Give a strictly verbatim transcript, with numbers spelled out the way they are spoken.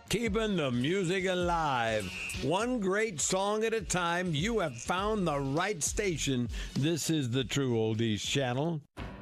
Keeping the music alive. One great song at a time. You have found the right station. This is the True Oldies channel.